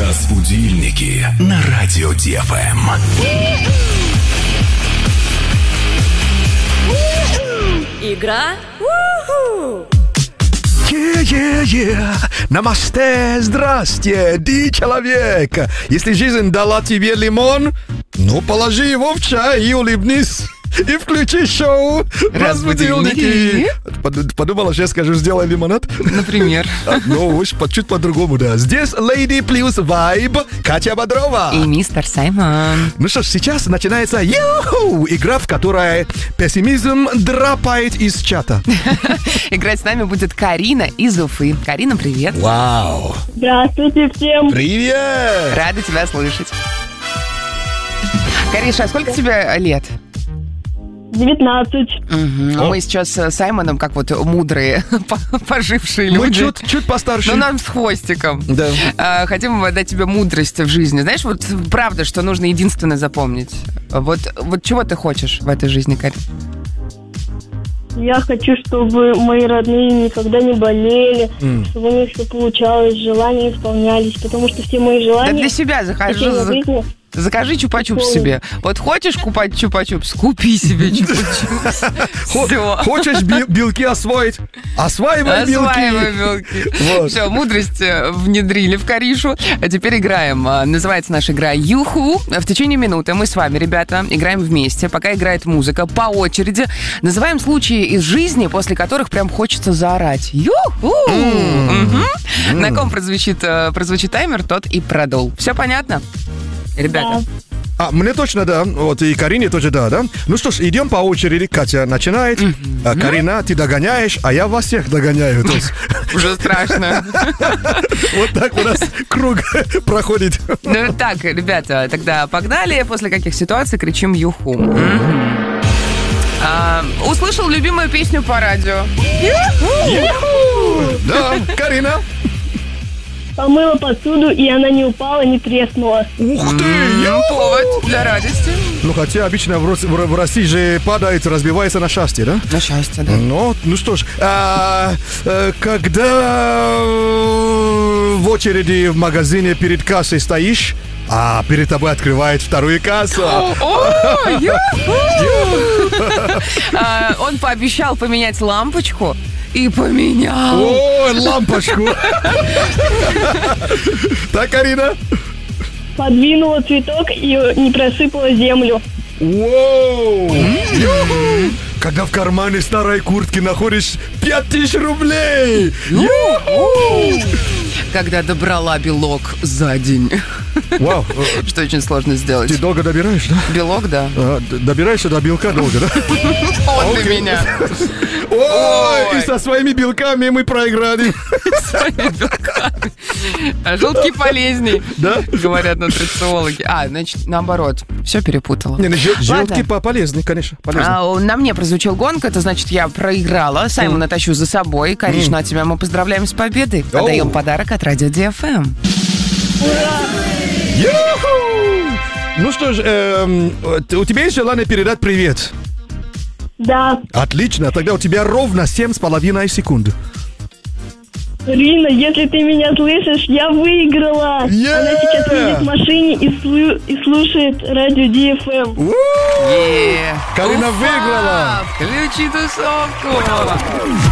Разбудильники на радио ДФМ. Игра Намасте, здрасте, ди человек. Если жизнь дала тебе лимон, ну положи его в чай и улыбнись. И включи шоу «Разбудильники». Подумала, что я скажу, сделай лимонад. Например. Ну, чуть по-другому, да. Здесь Lady плюс Vibe, Катя Бодрова. И мистер Саймон. Ну что ж, сейчас начинается игра, в которой пессимизм драпает из чата. Играть с нами будет Карина из Уфы. Карина, привет. Вау. Здравствуйте всем. Привет. Рада тебя слышать. Кариша, а сколько тебе лет? 19. Угу. Мы сейчас с Саймоном, как вот мудрые, пожившие люди. Мы чуть постарше. Ну, нам с хвостиком. Да. Хотим дать тебе мудрость в жизни. Знаешь, вот правда, что нужно единственное запомнить. Вот чего ты хочешь в этой жизни, Карин? Я хочу, чтобы мои родные никогда не болели, чтобы у них все получалось, желания исполнялись, потому что все мои желания... Да для себя закажи чупа-чупс себе. Вот хочешь купать чупа-чупс, купи себе чупа-чупс. Хочешь белки освоить? Осваивай белки. Все, мудрость внедрили в Каришу. А теперь играем. Называется наша игра «Юху». В течение минуты мы с вами, ребята, играем вместе. Пока играет музыка, по очереди называем случаи из жизни, после которых прям хочется заорать. Юху! На ком прозвучит таймер, тот и продул. Все понятно? Ребята. Мне точно да. Вот и Карине тоже да? Ну что ж, идем по очереди. Катя начинает. Карина, ты догоняешь, а я вас всех догоняю. Уже страшно. Вот так у нас круг проходит. Ну так, ребята, тогда погнали. После каких ситуаций кричим «Юху». Услышал любимую песню по радио. Да, Карина. Помыла посуду, и она не упала, не треснула. Ух ты! Повод для радости. Ну, хотя обычно в России же падает, разбивается на счастье, да? На счастье, да. Ну что ж, когда в очереди в магазине перед кассой стоишь, а перед тобой открывает вторую кассу. Он пообещал поменять лампочку. И поменял. О, лампочку. Так, Карина? Подвинула цветок и не просыпала землю. Воу! Когда в кармане старой куртки находишь 5000 рублей. Когда добрала белок за день. Вау. Что очень сложно сделать. Ты долго добираешь, да? Белок, да. Добираешься до белка долго, да? Он для меня. Ой, и со своими белками мы проиграли. Своими белками. А желтки полезней, да? Говорят нутрициологи. Значит, наоборот. Все перепутала. Желтки полезны, конечно. На мне прозвучал гонг, это значит, я проиграла. Саймона тащу за собой. Конечно, тебя мы поздравляем с победой. Подаем подарок от радио ДФМ. Ну что ж, у тебя есть желание передать привет? Да. Отлично, тогда у тебя ровно 7,5 секунд. Рина, если ты меня слышишь, я выиграла. Она сейчас едет в машине и слушает радио ДФМ. Карина выиграла. Включи тусовку.